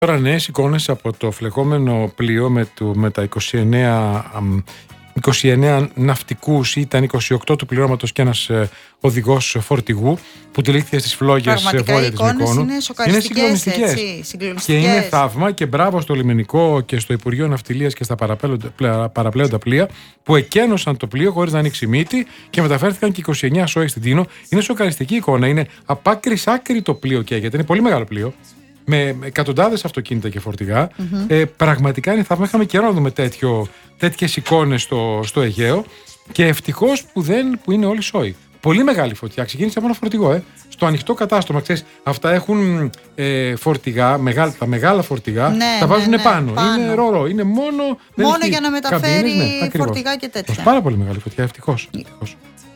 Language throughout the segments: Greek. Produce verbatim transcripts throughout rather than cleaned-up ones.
Τώρα νέες εικόνες από το φλεγόμενο πλοίο με, το, με τα είκοσι εννέα, είκοσι εννέα ναυτικούς, ήταν είκοσι οκτώ του πληρώματος και ένας ε, οδηγός φορτηγού που τυλίχθηκε στις φλόγες βόρεια της Μυκόνου. Είναι σοκαριστικές, είναι έτσι, και είναι θαύμα και μπράβο στο λιμενικό και στο Υπουργείο Ναυτιλίας και στα παραπλέοντα πλοία που εκένωσαν το πλοίο χωρίς να ανοίξει μύτη και μεταφέρθηκαν και είκοσι εννέα σώοι στην Τίνο. Είναι σοκαριστική εικόνα, είναι απ' άκρη σ' άκρη το πλοίο καίγεται, είναι πολύ μεγάλο πλοίο, με εκατοντάδες αυτοκίνητα και φορτηγά. Mm-hmm. Ε, πραγματικά είναι θαύμα. Είχαμε καιρό να δούμε τέτοιες εικόνες στο, στο Αιγαίο και ευτυχώς που, δεν, που είναι όλοι σώοι. Πολύ μεγάλη φωτιά. Ξεκίνησε από ένα φορτηγό, ε. Στο ανοιχτό κατάστρωμα. Ξέρεις, αυτά έχουν ε, φορτηγά, μεγάλα, τα μεγάλα φορτηγά, ναι, τα βάζουν ναι, ναι, πάνω. πάνω. Είναι ρορό. Είναι μόνο. Μόνο για να μεταφέρει καμπίνες, ναι, φορτηγά και τέτοια. Πάρα πολύ μεγάλη φωτιά, ευτυχώς. ευτυχώς.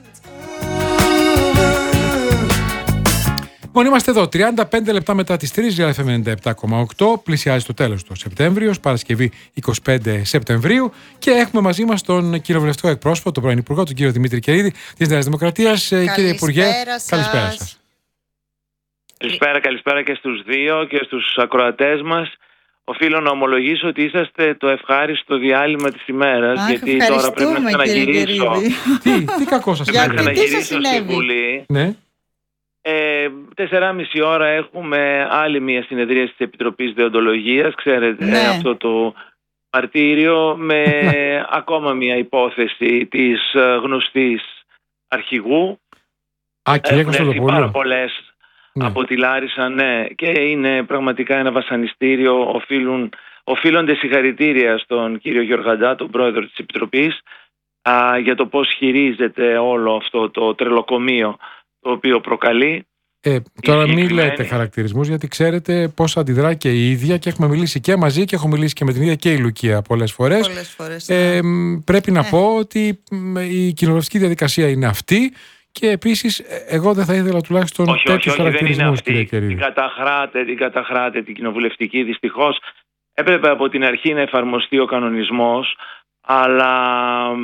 Λοιπόν, είμαστε εδώ, τριάντα πέντε λεπτά μετά τις τρεις, για εφ εμ ενενήντα επτά κόμμα οκτώ. Πλησιάζει το τέλος του Σεπτέμβριος, Παρασκευή εικοστή πέμπτη Σεπτεμβρίου, και έχουμε μαζί μας τον κοινοβουλευτικό εκπρόσωπο, τον πρώην Υπουργό, τον κύριο Δημήτρη Κερίδη, της Νέας Δημοκρατίας. Κύριε Υπουργέ, σας. καλησπέρα σας. Καλησπέρα, καλησπέρα και στους δύο και στους ακροατές μας. Οφείλω να ομολογήσω ότι είσαστε το ευχάριστο διάλειμμα της ημέρας. Αχ, γιατί τώρα πρέπει να ξαναγυρίσω. τι, τι κακό σας κάνει. έκανε. Γιατί, τι σας συνέβη. Στη Βουλή. Ναι. Ε, τεσσεράμιση ώρα έχουμε άλλη μια συνεδρία της Επιτροπής Δεοντολογίας, ξέρετε, ναι. αυτό το μαρτύριο, με ακόμα μια υπόθεση της γνωστής αρχηγού. Α, και έχουν έρθει πάρα πολλές ναι. από τη Λάρισα, ναι, και είναι πραγματικά ένα βασανιστήριο. Οφείλουν, οφείλονται συγχαρητήρια στον κύριο Γιωργαντά, τον πρόεδρο της Επιτροπής, α, για το πώς χειρίζεται όλο αυτό το τρελοκομείο το οποίο προκαλεί. Ε, τώρα μην λέτε χαρακτηρισμούς, γιατί ξέρετε πώς αντιδρά και η ίδια, και έχουμε μιλήσει και μαζί και έχω μιλήσει και με την ίδια και η Λουκία πολλές φορές. Πολλές φορές ε, ναι. Πρέπει να ε. πω ότι η κοινοβουλευτική διαδικασία είναι αυτή, και επίσης εγώ δεν θα ήθελα τουλάχιστον όχι, τέτοιους όχι, όχι, χαρακτηρισμούς, κύριε Κερίδη. Την καταχράτε, την καταχράτε την κοινοβουλευτική. Δυστυχώς έπρεπε από την αρχή να εφαρμοστεί ο κανονισμός, αλλά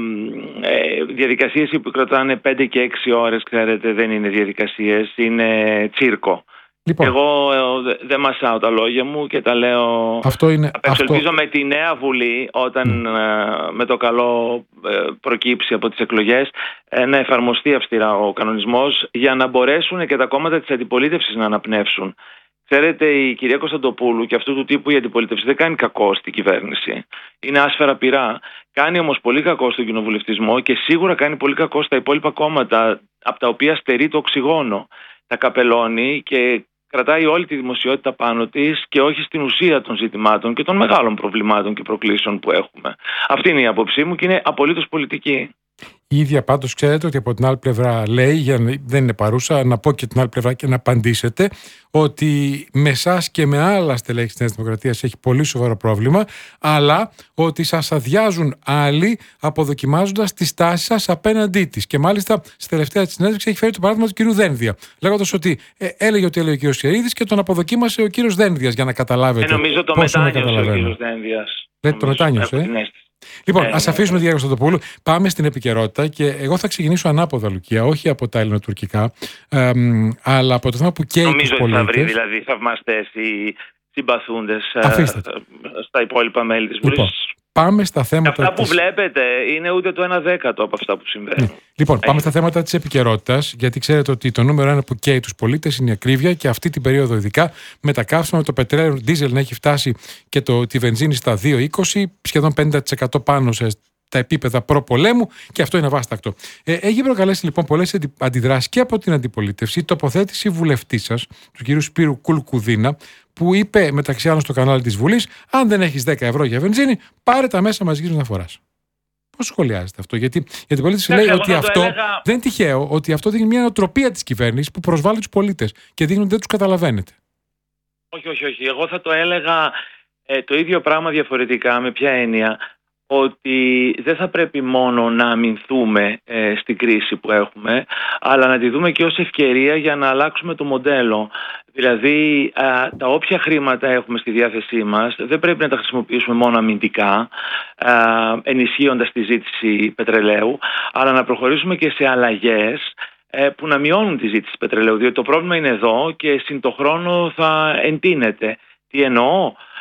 ε, διαδικασίες που κρατάνε πέντε και έξι ώρες, ξέρετε, δεν είναι διαδικασίες, είναι τσίρκο. Λοιπόν, εγώ ε, δεν μασάω τα λόγια μου και τα λέω. Αυτό είναι, απεξελπίζω αυτό... με τη νέα Βουλή, όταν mm. ε, με το καλό ε, προκύψει από τις εκλογές, ε, να εφαρμοστεί αυστηρά ο κανονισμός, για να μπορέσουν και τα κόμματα της αντιπολίτευσης να αναπνεύσουν. Ξέρετε, η κυρία Κωνσταντοπούλου και αυτού του τύπου η αντιπολίτευση δεν κάνει κακό στην κυβέρνηση. Είναι άσφαιρα πυρά. Κάνει όμως πολύ κακό στον κοινοβουλευτισμό και σίγουρα κάνει πολύ κακό στα υπόλοιπα κόμματα, από τα οποία στερεί το οξυγόνο. Τα καπελώνει και κρατάει όλη τη δημοσιότητα πάνω της και όχι στην ουσία των ζητημάτων και των μεγάλων προβλημάτων και προκλήσεων που έχουμε. Αυτή είναι η άποψή μου και είναι απολύτως πολιτική. Η ίδια πάντως ξέρετε ότι από την άλλη πλευρά λέει, για να δεν είναι παρούσα, να πω και την άλλη πλευρά και να απαντήσετε, ότι με εσάς και με άλλα στελέχη της Νέας Δημοκρατίας έχει πολύ σοβαρό πρόβλημα, αλλά ότι σας αδειάζουν άλλοι αποδοκιμάζοντας τη στάση σας απέναντί της. Και μάλιστα στη τελευταία της συνέντευξη έχει φέρει το παράδειγμα του κυρίου Δένδια, λέγοντας ότι ε, έλεγε ότι έλεγε ο κύριος Κερίδης και τον αποδοκίμασε ο κύριος Δένδιας, για να καταλάβετε. Ε, νομίζω το μετάνιωσε ο κύριος Δένδιας. Λέτε το μετάνιωσε, ε? Λοιπόν, ας αφήσουμε τη Γεια Κωνσταντοπούλου. Πάμε στην επικαιρότητα και εγώ θα ξεκινήσω ανάποδα, Λουκία, όχι από τα ελληνοτουρκικά, ε, αλλά από το θέμα που καίει τους πολίτες. Νομίζω ότι θα βρει δηλαδή θαυμαστές ή συμπαθούντες στα υπόλοιπα μέλη της Βουλής. Λοιπόν, πάμε στα θέματα. Αυτά που της... βλέπετε είναι ούτε το ένα δέκατο από αυτά που συμβαίνουν. Ναι. Λοιπόν, πάμε στα θέματα της επικαιρότητας, γιατί ξέρετε ότι το νούμερο ένα που καίει τους πολίτες είναι η ακρίβεια, και αυτή την περίοδο ειδικά με τα καύσιμα, με το πετρέλαιο ντίζελ να έχει φτάσει και το, τη βενζίνη στα δύο είκοσι, σχεδόν πενήντα τοις εκατό πάνω σε τα επίπεδα προπολέμου, και αυτό είναι αβάστακτο. Ε, έχει προκαλέσει λοιπόν πολλές αντιδράσεις και από την αντιπολίτευση η τοποθέτηση βουλευτή σας, του κ. Σπύρου Κουλκουδίνα, που είπε μεταξύ άλλων στο κανάλι της Βουλής: αν δεν έχεις δέκα ευρώ για βενζίνη, πάρε τα μέσα μαζικής μεταφοράς. Πώς σχολιάζεται αυτό? Γιατί η αντιπολίτευση λέει ότι αυτό έλεγα... δεν είναι τυχαίο, ότι αυτό δείχνει μια νοοτροπία της κυβέρνησης που προσβάλλει τους πολίτες και δείχνει ότι δεν τους καταλαβαίνετε. Όχι, όχι, όχι. Εγώ θα το έλεγα ε, το ίδιο πράγμα διαφορετικά. Με ποια έννοια? Ότι δεν θα πρέπει μόνο να αμυνθούμε ε, στην κρίση που έχουμε, αλλά να τη δούμε και ως ευκαιρία για να αλλάξουμε το μοντέλο. Δηλαδή, α, τα όποια χρήματα έχουμε στη διάθεσή μας δεν πρέπει να τα χρησιμοποιήσουμε μόνο αμυντικά, α, ενισχύοντας τη ζήτηση πετρελαίου, αλλά να προχωρήσουμε και σε αλλαγές ε, που να μειώνουν τη ζήτηση πετρελαίου. Διότι το πρόβλημα είναι εδώ και συν το χρόνο θα εντείνεται. Τι εννοώ?